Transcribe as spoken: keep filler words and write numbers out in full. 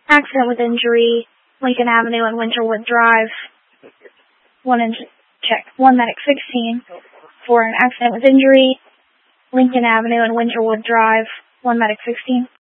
Accident with injury, Lincoln Avenue and Winterwood Drive. One in, check. One medic sixteen. For an accident with injury, Lincoln Avenue and Winterwood Drive. One medic sixteen.